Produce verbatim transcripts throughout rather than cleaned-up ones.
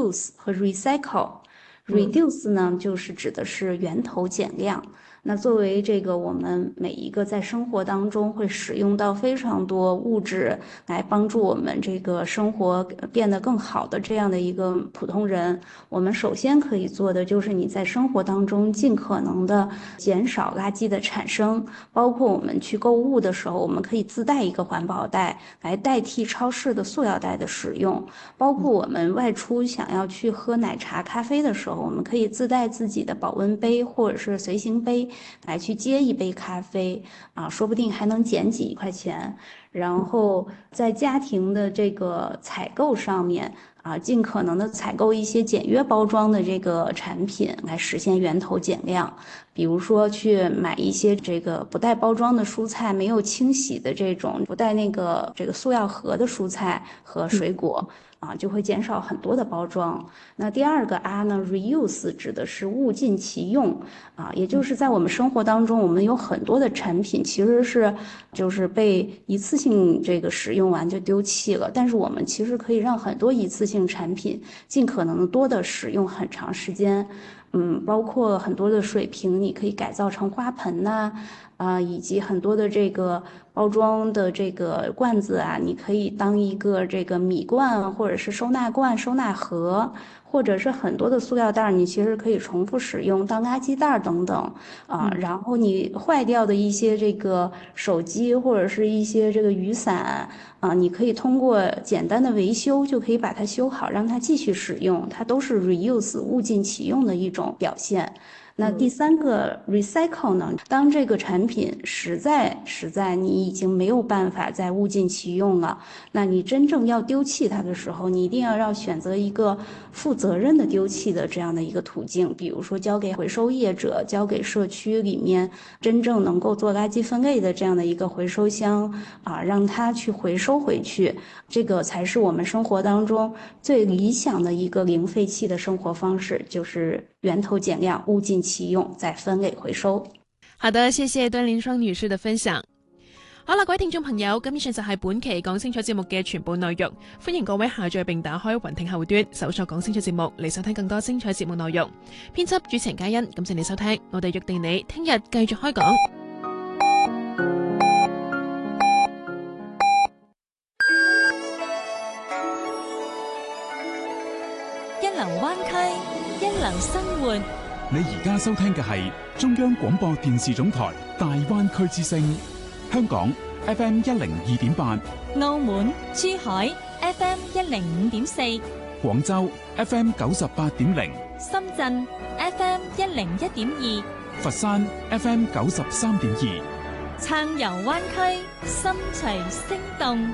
reuse 和 recycle。reduce 呢，就是指的是源头减量。那作为这个我们每一个在生活当中会使用到非常多物质来帮助我们这个生活变得更好的这样的一个普通人，我们首先可以做的就是你在生活当中尽可能的减少垃圾的产生，包括我们去购物的时候，我们可以自带一个环保袋来代替超市的塑料袋的使用，包括我们外出想要去喝奶茶、咖啡的时候，我们可以自带自己的保温杯或者是随行杯来去接一杯咖啡啊，说不定还能减几块钱。然后在家庭的这个采购上面啊，尽可能的采购一些简约包装的这个产品来实现源头减量。比如说去买一些这个不带包装的蔬菜，没有清洗的这种不带那个这个塑料盒的蔬菜和水果。啊，就会减少很多的包装。那第二个 R 呢 ，reuse 指的是物尽其用啊，也就是在我们生活当中，我们有很多的产品其实是就是被一次性这个使用完就丢弃了，但是我们其实可以让很多一次性产品尽可能多的使用很长时间。嗯，包括很多的水瓶，你可以改造成花盆呐、啊，以及很多的这个包装的这个罐子啊，你可以当一个这个米罐，或者是收纳罐、收纳盒，或者是很多的塑料袋，你其实可以重复使用当垃圾袋等等啊。然后你坏掉的一些这个手机或者是一些这个雨伞啊，你可以通过简单的维修就可以把它修好，让它继续使用，它都是 reuse 物尽其用的一种表现。那第三个 recycle 呢？当这个产品实在实在你已经没有办法再物尽其用了，那你真正要丢弃它的时候，你一定要要选择一个负责任的丢弃的这样的一个途径，比如说交给回收业者，交给社区里面真正能够做垃圾分类的这样的一个回收箱啊，让它去回收回去，这个才是我们生活当中最理想的一个零废弃的生活方式，就是源头减量，物尽其用，再分类回收。 好的，謝謝段連霜女士嘅分享。好啦，各位聽眾朋友，咁以上就係本期講清楚節目嘅全部內容。歡迎各位下載並打開雲聽客戶端，搜索講清楚節目嚟收聽更多精彩節目內容。編輯主持人嘉欣，感謝你收聽，我哋約定你聽日繼續開講。 一流灣區，一流生活。 你而家收聽嘅係中央廣播電視總台大灣區之聲，香港 F M 一零二點八， 澳門、珠海 F M 一零五點四， 廣州 F M 九十八點零， 深圳 F M 一零一點二， 佛山 F M 九十三點二。 撐遊灣區，心隨聲動。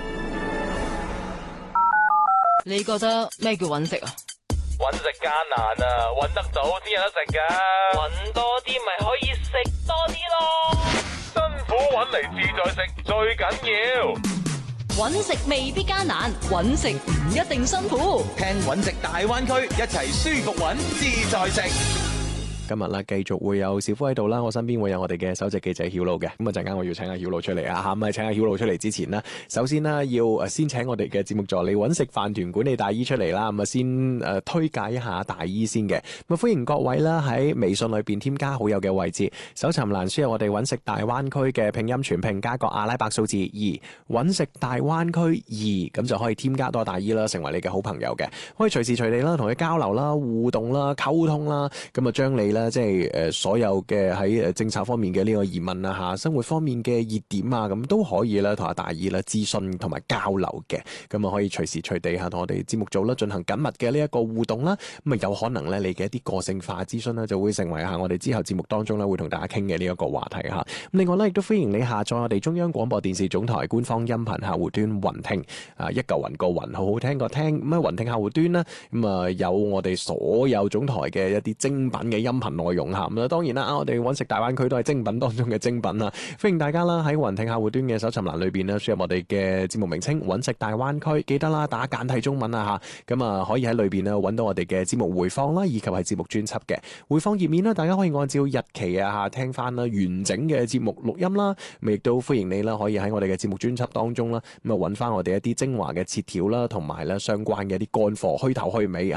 你覺得咩叫揾食啊？ 揾食艱難啊，揾得到先有得食㗎。揾多啲咪可以食多啲咯。辛苦揾嚟自在食最緊要。 揾食未必艱難，揾食唔一定辛苦。 聽揾食大灣區，一齊舒服揾自在食。 今日啦，繼續會有小夫喺度啦，我身邊會有我哋嘅首席記者曉露嘅。咁啊陣間我要請阿曉露出嚟啊嚇，咁啊請阿曉露出嚟之前呢，首先呢要誒先請我哋嘅節目助理揾食飯團管理大姨出嚟啦，咁啊先誒推介一下大姨先嘅。咁啊歡迎各位啦喺微信裏邊添加好友嘅位置，搜尋欄輸入我哋揾食大灣區嘅拼音全拼加個阿拉伯數字二，揾食大灣區二，咁就可以添加多大姨啦，成為你嘅好朋友嘅，可以隨時隨地啦同佢交流啦、互動啦、溝通啦，咁啊將你即係誒所有嘅喺誒政策方面嘅呢個疑問啊嚇，生活方面嘅熱點啊，咁都可以啦同阿大姨啦諮詢同埋交流嘅，咁啊可以隨時隨地嚇同我哋節目組啦進行緊密嘅呢一個互動啦，咁啊有可能咧你嘅一啲個性化諮詢咧就會成為嚇我哋之後節目當中咧會同大家傾嘅呢一個話題嚇。咁另外咧亦都歡迎你下載我哋中央廣播電視總台官方音頻客戶端雲聽啊，一嚿雲個雲，好好聽個聽，咁啊雲聽客戶端啦，咁啊有我哋所有總台嘅一啲精品嘅音頻內容嚇，咁啊當然啦，我哋揾食大灣區都係精品當中嘅精品啊！歡迎大家啦喺雲聽客戶端嘅搜尋欄裏邊咧輸入我哋嘅節目名稱揾食大灣區，記得啦打簡體中文啊嚇，咁啊可以喺裏邊咧揾到我哋嘅節目回放啦，以及係節目專輯嘅回放頁面啦，大家可以按照日期啊嚇聽翻啦完整嘅節目錄音啦，咁亦都歡迎你啦可以喺我哋嘅節目專輯當中啦，咁啊揾翻我哋一啲精華嘅切條啦，同埋咧相關嘅一啲乾貨，虛頭虛尾